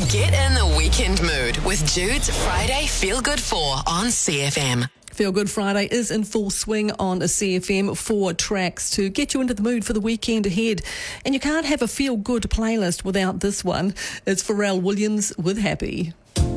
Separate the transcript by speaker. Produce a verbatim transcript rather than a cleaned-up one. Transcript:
Speaker 1: Get in the weekend mood with Jude's Friday Feel Good four on C F M.
Speaker 2: Feel Good Friday is in full swing on a C F M. Four tracks to get you into the mood for the weekend ahead. And you can't have a feel good playlist without this one. It's Pharrell Williams with Happy.